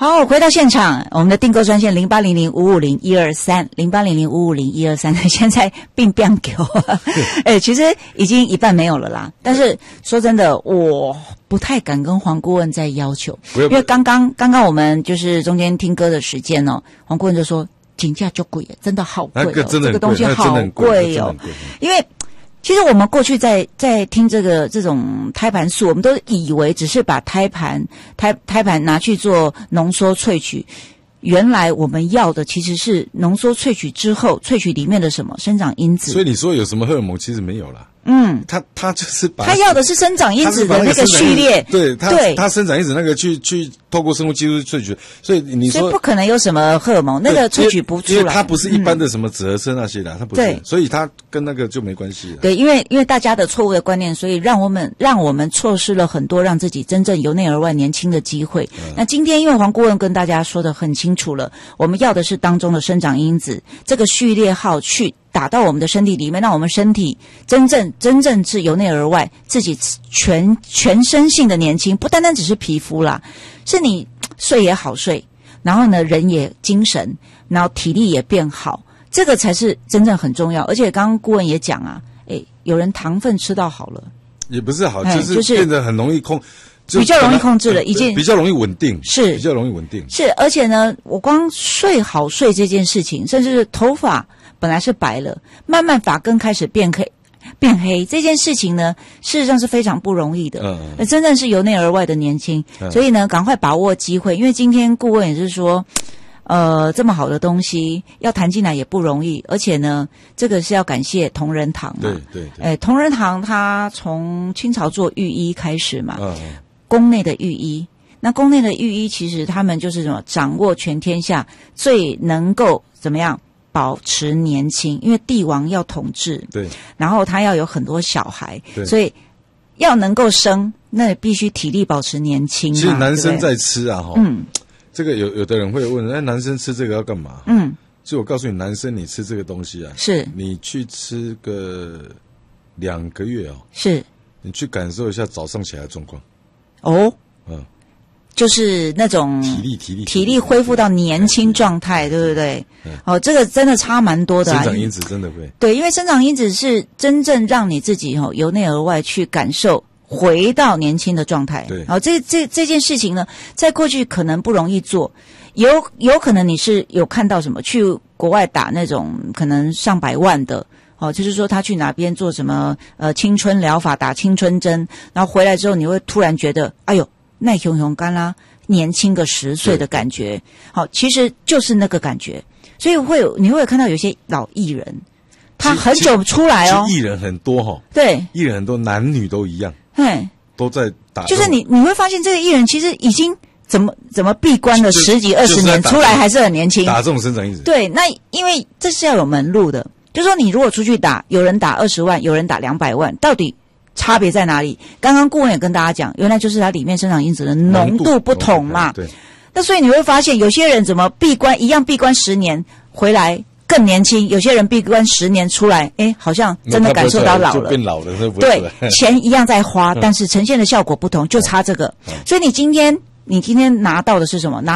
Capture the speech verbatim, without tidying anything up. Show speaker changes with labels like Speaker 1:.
Speaker 1: 好，回到现场，我们的订购专线零八零零五五零一二三，零八零零五五零一二三，现在并不要给我，哎，其实已经一半没有了啦。但是说真的，我不太敢跟黄顾问再要求，因为刚刚刚刚我们就是中间听歌的时间哦，黄顾问就说金价就贵，真的好贵哦，
Speaker 2: 那个真的
Speaker 1: 这个东西好贵哦，因为。其实我们过去在在听这个这种胎盘素，我们都以为只是把胎盘胎胎盘拿去做浓缩萃取，原来我们要的其实是浓缩萃取之后萃取里面的什么生长因子。
Speaker 2: 所以你说有什么荷尔蒙，其实没有啦。嗯，他他就是把
Speaker 1: 他要的是生长因子的那个序列，
Speaker 2: 对，他对他生长因子那个去去透过生物技术萃取，所以你说
Speaker 1: 所以不可能有什么荷尔蒙，那个萃取不出来，
Speaker 2: 因为它不是一般的什么紫核酸那些的，它不是，所以它跟那个就没关系了。
Speaker 1: 对，因为因为大家的错误的观念，所以让我们让我们错失了很多让自己真正由内而外年轻的机会。嗯、那今天因为黄顾问跟大家说的很清楚了，我们要的是当中的生长因子，这个序列号去打到我们的身体里面，让我们身体真正真正是由内而外自己全全身性的年轻，不单单只是皮肤啦，是你睡也好睡，然后呢人也精神，然后体力也变好，这个才是真正很重要。而且刚刚顾问也讲啊，诶，有人糖分吃到好了，
Speaker 2: 也不是好，就是变得很容易控。
Speaker 1: 比较容易控制了，已经
Speaker 2: 比较容易稳定，
Speaker 1: 是
Speaker 2: 比较容易稳定，
Speaker 1: 是。而且呢，我光睡好睡这件事情，甚至是头发本来是白了，慢慢发根开始变黑，变黑这件事情呢，事实上是非常不容易的。嗯嗯，真正是由内而外的年轻，嗯、所以呢，赶快把握机会，因为今天顾问也是说，呃，这么好的东西要谈进来也不容易，而且呢，这个是要感谢同仁堂嘛，
Speaker 2: 对对对，
Speaker 1: 哎，同仁堂它从清朝做御医开始嘛。
Speaker 2: 嗯嗯，
Speaker 1: 宫内的御医，那宫内的御医其实他们就是什么，掌握全天下最能够怎么样保持年轻，因为帝王要统治，
Speaker 2: 对，
Speaker 1: 然后他要有很多小孩，
Speaker 2: 对，
Speaker 1: 所以要能够生，那必须体力保持年轻嘛。
Speaker 2: 其实男生在吃啊，哈，
Speaker 1: 嗯，
Speaker 2: 这个有有的人会问，哎，男生吃这个要干嘛？
Speaker 1: 嗯，
Speaker 2: 所以我告诉你，男生你吃这个东西啊，
Speaker 1: 是
Speaker 2: 你去吃个两个月哦，
Speaker 1: 是
Speaker 2: 你去感受一下早上起来的状况。
Speaker 1: 哦，
Speaker 2: 嗯，
Speaker 1: 就是那种
Speaker 2: 体力体力
Speaker 1: 体力恢复到年轻状态，对不对？
Speaker 2: 嗯，
Speaker 1: 哦，这个真的差蛮多的、啊。
Speaker 2: 生长因子真的会
Speaker 1: 对，因为生长因子是真正让你自己哦由内而外去感受回到年轻的状态。
Speaker 2: 对，
Speaker 1: 好、哦，这这这件事情呢，在过去可能不容易做，有有可能你是有看到什么去国外打那种可能上百万的。哦，就是说他去哪边做什么呃青春疗法，打青春针，然后回来之后你会突然觉得，哎呦，耐熊熊干啦，年轻个十岁的感觉。好，其实就是那个感觉，所以会有你会有看到有些老艺人，他很久出来哦，
Speaker 2: 艺人很多哈、哦，
Speaker 1: 对，
Speaker 2: 艺人很多，男女都一样，
Speaker 1: 嘿，
Speaker 2: 都在打，
Speaker 1: 就是你你会发现这个艺人其实已经怎么怎么闭关了十几二十年，出来还是很年轻，
Speaker 2: 打这种生长因子。
Speaker 1: 对，那因为这是要有门路的。就说你如果出去打，有人打二十万，有人打两百万，到底差别在哪里？刚刚顾问也跟大家讲，原来就是它里面生长因子的浓度不同嘛。
Speaker 2: 对。
Speaker 1: 那所以你会发现，有些人怎么闭关一样闭关十年回来更年轻，有些人闭关十年出来，哎，好像真的感受到老了，
Speaker 2: 就变老了，
Speaker 1: 对，钱一样在花，但是呈现的效果不同，就差这个。所以你今天你今天拿到的是什么？拿